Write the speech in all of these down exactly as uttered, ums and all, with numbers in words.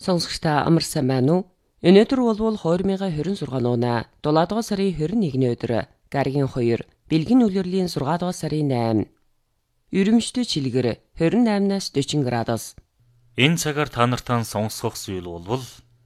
Сонсогчдаа амар сайн байна уу? Өнөөдөр болвол две тысячи двадцать шесть оны дулаадугаар сарын двадцать нэгний өдөр гаригийн хоёр, бэлгийн үлрэлийн шугаадугаар сарын восемь. Ерөнхийдөө чилгэр двадцать восемь-аас forty градус. Энэ цагаар та нартай сонсох зүйл болвол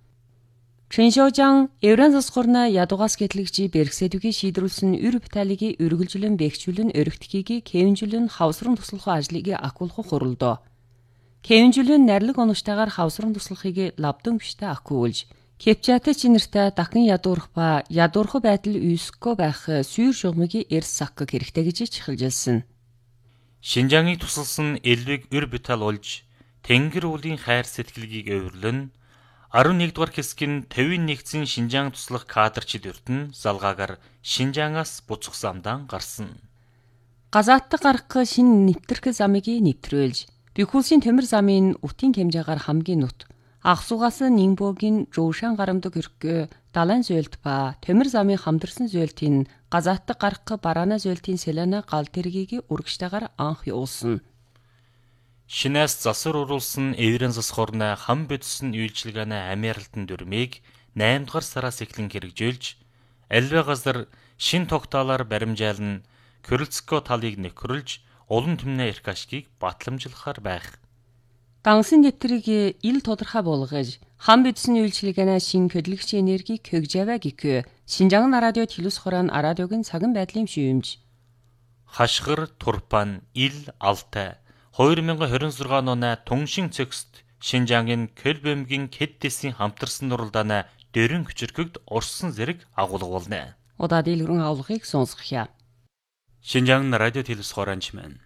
Чиншоожан Еврен засгорна ядугаас гэтлэгчи бэрхсэдүгийн шийдрүүлсэн өр баталигийн өргөлжлөн бэхжүүлэн өргөтгийг кевинжүүлэн хавсран туслахын ажлыг акуулах хуралдоо. Кевинжүүлэн нарлаг оноштойгоор хавсран туслахыг лавдан биштэй акуулж, Кепчатай чинэртэй дахин ядуурах ба ядуурах байдал үйсэхгүй байх сүйр шугамыг эрс сахгах хэрэгтэй гэж чихэлжилсэн. Шинжааныг тусалсан элвэг өр битал болж Тэнгэр уулын хайр сэтгэлгийг өвөрлөн арван нэгдүгээр хэсгийн тавийн нэгдсэн Шинжаан туслах кадрчид өртөн залгаагаар Шинжаангаас буцах замдаа гарсан. Газааттай гарах шинэ нэвтрэх замыг нэвтрүүлж, Бихүүлсийн төмөр замын утийн хэмжээгээр хамгийн нут Ахсугаас Нингбогийн Жоушан гарамдаг өрх далайн зөөлт ба төмөр замын хамдарсан зөөлтийн газааттай гарах бараана зөөлтийн Селена гал тэргийг урагштайгаар анх явуулсан. Шинээс засвар уруулсан Еврен засхорны хам бодсон үйлчилгээний Амералтын дүрмийг eight дугаар сараас эхлэн хэрэгжүүлж, альва газар шин тогтоолоор баримжаалан Крылцко талыг нөхрөлж, улан түмнээ эрх ашгийг батламжлахаар байх. Гансын дэвтрийг ил тодорхой болгож, хам бодсон үйлчилгээний шин хөдөлгөгч энергийг хөгжаваа гэх Шинжаан радио телевиз хорон радиогийн цаган байдлын шүүмж. Хашгир, Турпан, Ил, Алтай two thousand twenty-six оны Түншин цэгст Шинжаангийн Көлбөмгийн Кэддесийн хамтарсан нуралдааны дөрөн хүчирхэгд урсан зэрэг агуулгуулна. Удаа дэлгэрэн агуулгыг сонсгоё. Шинжаан радио телевиз хоронч маань.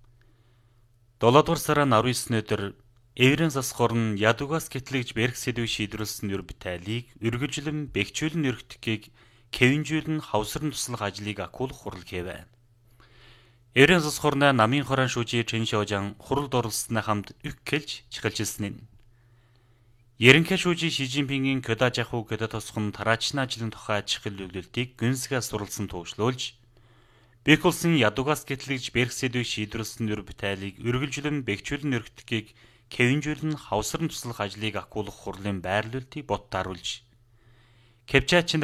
seven дугаар сарын nineteen-ний өдөр Еврен засхорн ядугаас гэтлэгж бэрх сэдвийг шийдвэрлсэн өр баталийг өргөжлөн бэхжүүлэн өргөтгөхийг кевинжүүлэн хавсран туслах ажлыг акуулах хурал хийв. Еврен засхорны намын хорон шүүжи Чиншоожан хуралд оролцсоны хамт үх хэлж чихэлжилсэн нь. Ерөнхий шүүжи Ши Жинпингийн Кёдажаху Кёда тосхон тараачны ажлын тухай чихэл өгүүлэлтийг гүнзгээс сурлсан төвшлүүлж, Бихүүлсэн ядугаас гэтлэгж бэрх сэдвийг шийдвэрлсэн өр баталийг өргөжлөн бэхжүүлэн өргөтгөхийг кевинжүүлэн хавсран туслах ажлыг акуулах хурлын байрлуулалтыг бот даруулж, Кепчачин